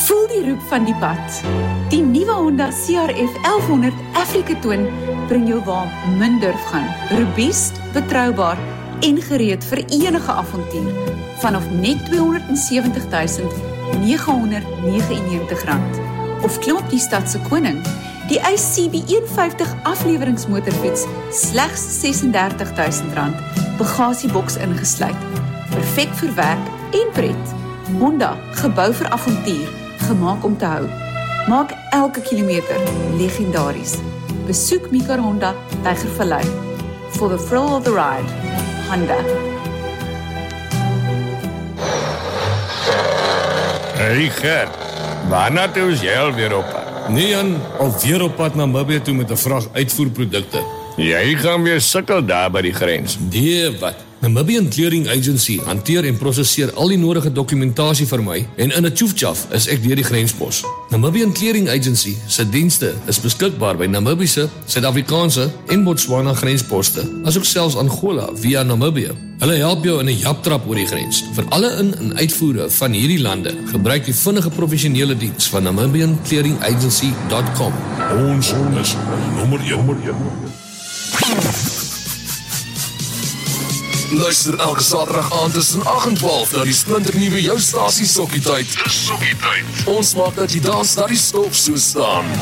Voel die roep van die pad. Die nuwe Honda CRF 1100 Africa Twin bring jou waar min durf gaan. Robuust, betroubaar en gereed vir enige avontuur. Vanaf net R270.999. Of klim op die stadse koning. Die Ace CB51 afleweringsmotorfiets slegs R36.000. Bagasieboks ingesluit. Perfek vir werk en pret. Honda, gebou vir avontuur, gemaak om te hou. Maak elke kilometer legendaries. Besoek Mikar Honda, Tygervallei. For the thrill of the ride. Honda. Hey Gert, waarna toe is jy alweer op pad? Nee Jan, alweer op pad Namibië toe met 'n vrag uitvoerprodukte. Jy gaan weer sukkel daar by die grens. Nee, wat? Namibian Clearing Agency hanteer en prosesseer al die nodige dokumentasie vir my en in 'n tjoefjaf is ek deur die grenspos. Namibian Clearing Agency se dienste is beskikbaar by Namibiese, Suid-Afrikaanse en Botswana grensposte, asook selfs Angola via Namibië. Hulle help jou in 'n japtrap oor die grens. Vir alle in- en uitvoere van hierdie lande, gebruik die vinnige professionele diens van namibianclearingagency.com. Ons is nommer 1. Luister elke Saterdag aand tussen 8 en 12 na die splinternuwe jou stasie Sokkie Tyd. Dis Sokkie Tyd. Ons maak dat jy dans na die stop so staan.